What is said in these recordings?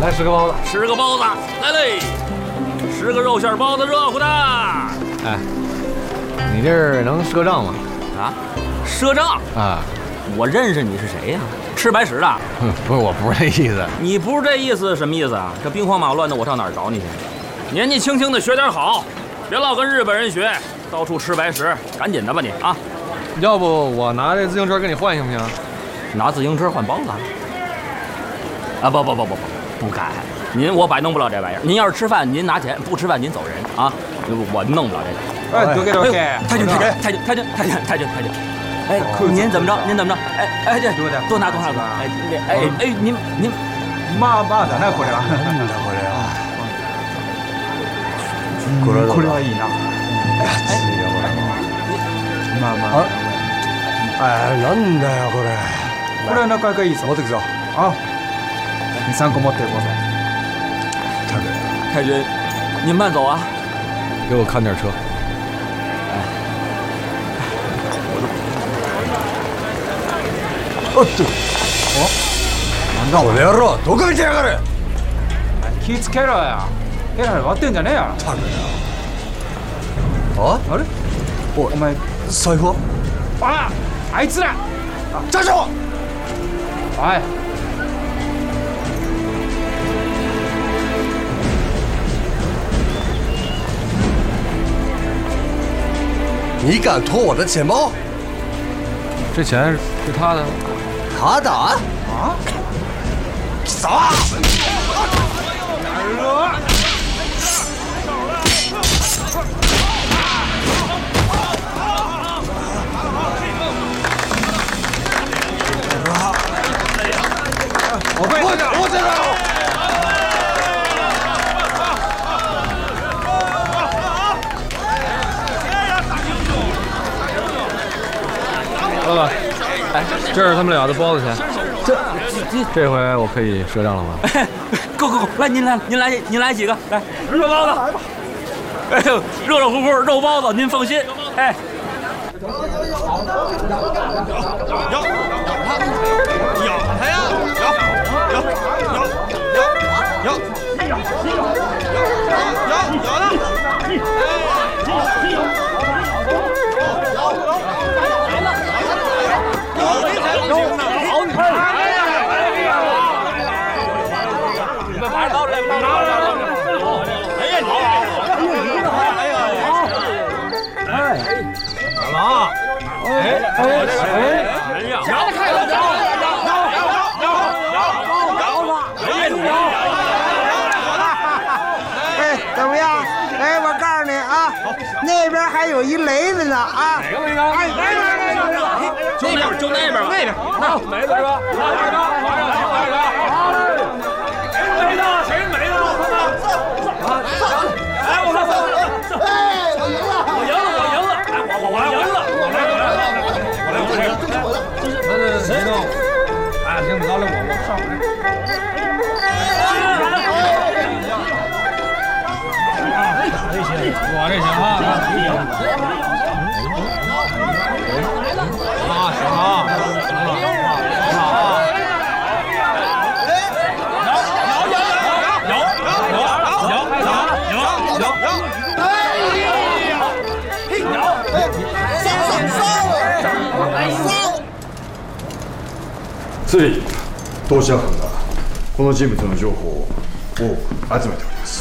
来10个包子 ，10个包子，来嘞，10个肉馅包子，热乎的。 哎，你这儿能赊账吗？ 啊，赊账啊？ 我认识你是谁呀？吃白食的？ 不是，我不是这意思。 你不是这意思，什么意思啊？这兵荒马乱的，我上哪儿找你去？年纪轻轻的学点好，别老跟日本人学，到处吃白食，赶紧的吧你啊！ 要不我拿这自行车跟你换行不行？ 拿自行车换包子？啊不敢！我摆弄不了这玩意儿。您要是吃饭，您拿钱；不吃饭，您走人啊！我弄不了这个。 哎，多给。 太君。哎，您怎么着？哎，这多拿。哎，您， まだなこれは。 なんだこれは。 これはいいな。 安いよこれは。 まあ。 なんだよこれ。 これはなかなかいいぞ。 持ってくぞ。 啊，2、3個持ってください。 太君，您慢走啊！ 给我看点车。 おっと。なんだこの野郎、どこ見てやがる。 気ぃつけろや。ヘラヘラ割ってんじゃねえや。 たくよ。 あれ？お前財布は？ あいつら。 隊長。 おい。 你敢偷我的钱包？ 这钱是他的。 他的？啊？走啊！我这个。 老板，哎，这是他们俩的包子钱。这回我可以赊账了吗？ 够，来，您来几个，来热包子。哎呦，热乎乎肉包子，您放心。哎， 咬他呀！ 怎么样？哎，我告诉你啊，那边还有一雷子呢啊！ 哪个雷子？哎，就那边，好，没了是吧？没的，谁没的？哎，我说，哎，我赢了！我赢了！ 谁弄？哎，行，拿来我上来。我这行啊，行啊， つい当社班がこの人物の情報を多く集めております。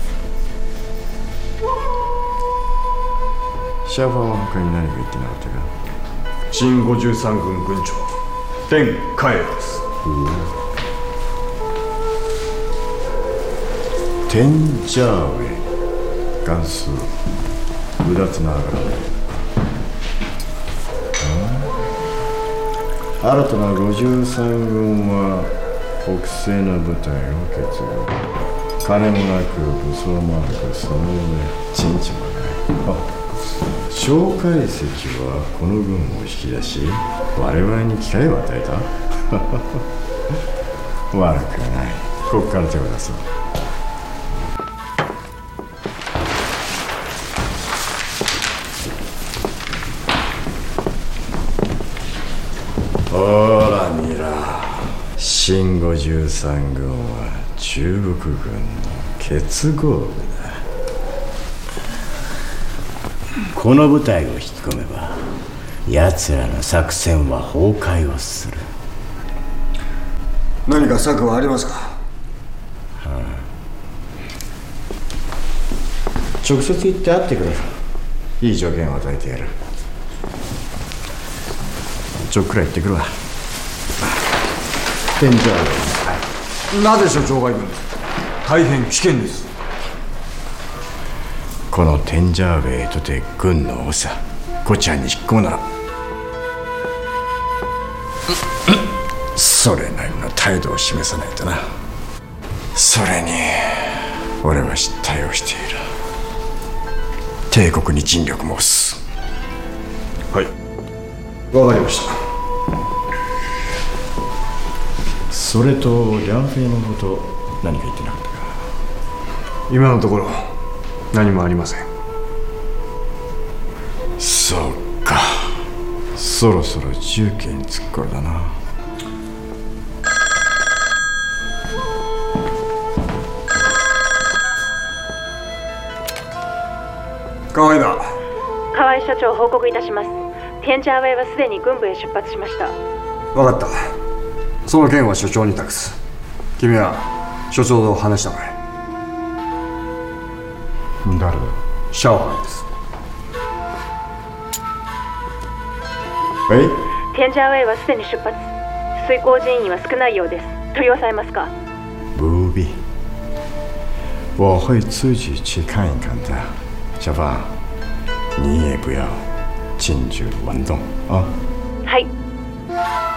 シャーファーは他に何か言ってなかったか。新53軍軍長天海です。天ジャーウェイ関数うだつながらない新たな53軍は北西の部隊を結合。金もなく武装もなくその上陣地もない。蒋介石はこの軍を引き出し我々に機会を与えた悪くはない。ここから手を出そう。ほら見ろ、新53軍は中国軍の結合部だ。 この部隊を引き込めば奴らの作戦は崩壊をする。 何か策はありますか？ 直接行って会ってくれ。いい条件を与えてやる。ちょっくら行ってくるわ。天井なぜ所長が行くんです？大変危険です。 このテンジャーウェイとて軍の長こちらに引っ込むならそれなりの態度を示さないとな。それに俺は失態をしている。帝国に尽力申す。 はい、わかりました。 それとリャンフェイのこと何か言ってなかったか？ 今のところ何もありません。 そうか、そろそろ重慶に着く頃だな。 河合だ。 河合社長、報告いたします。テンジャーウェイはすでに軍部へ出発しました。 分かった。その件は所長に託す。君は所長と話したまえ。 誰だ？ シャオハイです。 テンジャーウェイはすでに出発。遂行人員は少ないようです。取り押さえますか？ 不必，我会自己去看一看的。小芳，你也不要禁止玩动啊。